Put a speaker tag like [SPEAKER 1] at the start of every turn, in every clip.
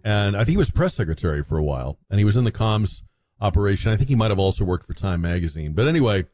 [SPEAKER 1] and I think he was press secretary for a while, and he was in the comms operation. I think he might have also worked for Time Magazine. But anyway,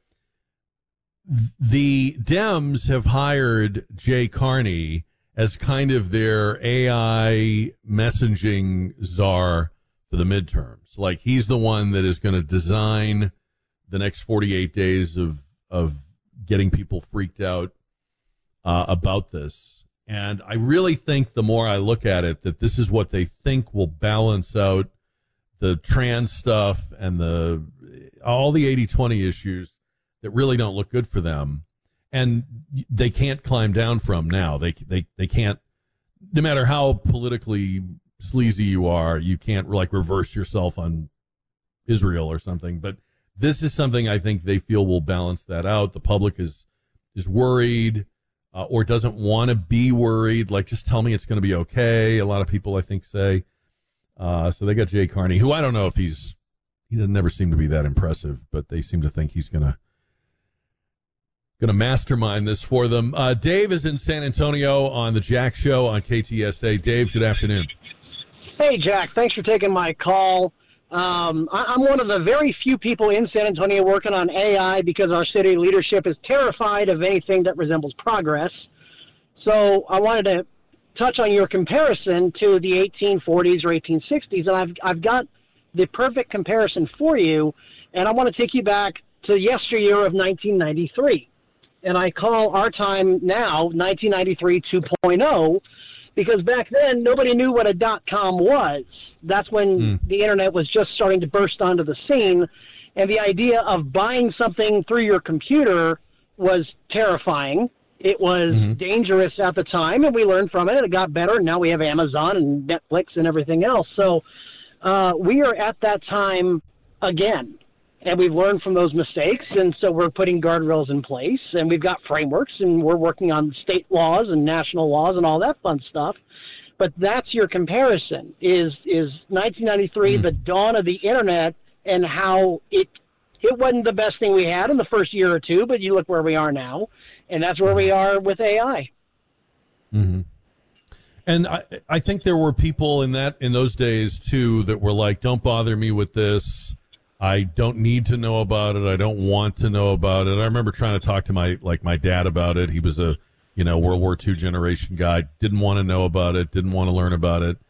[SPEAKER 1] the Dems have hired Jay Carney as kind of their AI messaging czar for the midterms. Like, he's the one that is going to design the next 48 days of getting people freaked out about this. And I really think the more I look at it, that this is what they think will balance out the trans stuff and all the 80-20 issues that really don't look good for them. And they can't climb down from now. They can't, no matter how politically sleazy you are, you can't like reverse yourself on Israel or something. But this is something I think they feel will balance that out. The public is worried or doesn't want to be worried. Like, just tell me it's going to be okay. A lot of people, I think, say. So they got Jay Carney, who I don't know if he doesn't never seem to be that impressive, but they seem to think he's going to mastermind this for them. Dave is in San Antonio on the Jack Show on KTSA. Dave, good afternoon.
[SPEAKER 2] Hey, Jack. Thanks for taking my call. I'm one of the very few people in San Antonio working on AI because our city leadership is terrified of anything that resembles progress. So I wanted to touch on your comparison to the 1840s or 1860s, and I've got the perfect comparison for you, and I want to take you back to yesteryear of 1993. And I call our time now 1993 2.0 because back then nobody knew what a .com was. That's when the internet was just starting to burst onto the scene, and the idea of buying something through your computer was terrifying. It was dangerous at the time, and we learned from it. It got better, and now we have Amazon and Netflix and everything else. So we are at that time again. And we've learned from those mistakes, and so we're putting guardrails in place, and we've got frameworks, and we're working on state laws and national laws and all that fun stuff. But that's your comparison, is 1993, the dawn of the Internet, and how it wasn't the best thing we had in the first year or two, but you look where we are now, and that's where we are with AI.
[SPEAKER 1] Mm-hmm. And I think there were people in those days, too, that were like, don't bother me with this. I don't need to know about it. I don't want to know about it. I remember trying to talk to my dad about it. He was a, World War II generation guy. Didn't want to know about it. Didn't want to learn about it.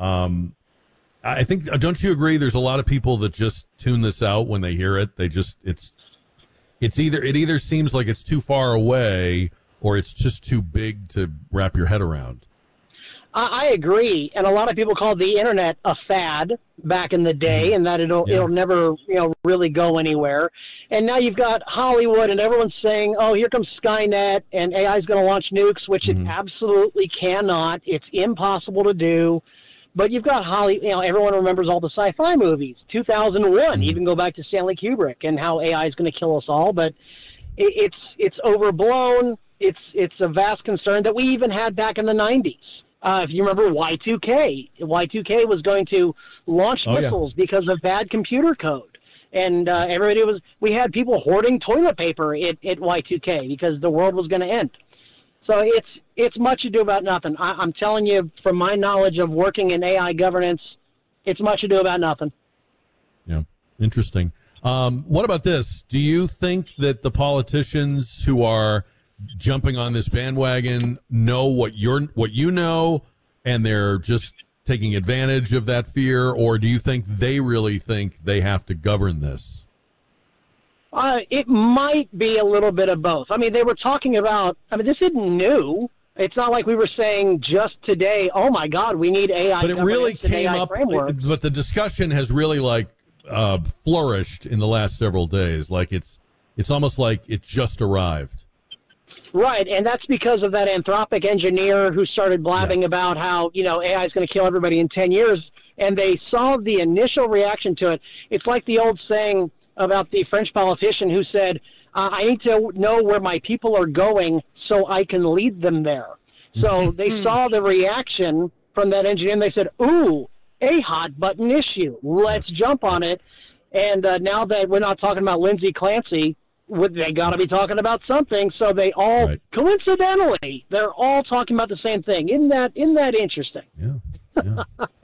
[SPEAKER 1] I think, don't you agree? There's a lot of people that just tune this out when they hear it. It either seems like it's too far away or it's just too big to wrap your head around.
[SPEAKER 2] I agree, and a lot of people called the internet a fad back in the day, and that it'll never really go anywhere. And now you've got Hollywood, and everyone's saying, "Oh, here comes Skynet, and AI is going to launch nukes," which it absolutely cannot. It's impossible to do. But you've got Hollywood. Everyone remembers all the sci-fi movies. 2001, even go back to Stanley Kubrick and how AI is going to kill us all. But it's overblown. It's a vast concern that we even had back in the 90s. If you remember Y2K was going to launch missiles because of bad computer code. And we had people hoarding toilet paper at Y2K because the world was going to end. So it's much ado about nothing. I'm telling you, from my knowledge of working in AI governance, it's much ado about nothing.
[SPEAKER 1] Yeah, interesting. What about this? Do you think that the politicians who are jumping on this bandwagon know what you know, and they're just taking advantage of that fear, or do you think they really think they have to govern this?
[SPEAKER 2] It might be a little bit of both. I mean, they were talking about, this isn't new. It's not like we were saying just today, oh my God, we need AI.
[SPEAKER 1] But it really came up,
[SPEAKER 2] framework.
[SPEAKER 1] But the discussion has really flourished in the last several days. Like it's almost like it just arrived.
[SPEAKER 2] Right, and that's because of that Anthropic engineer who started blabbing about how, AI is going to kill everybody in 10 years, and they saw the initial reaction to it. It's like the old saying about the French politician who said, I need to know where my people are going so I can lead them there. So they saw the reaction from that engineer, and they said, ooh, a hot-button issue. Let's jump on it. And now that we're not talking about Lindsay Clancy, they got to be talking about something, so they all, coincidentally, they're all talking about the same thing. Isn't that interesting?
[SPEAKER 1] Yeah.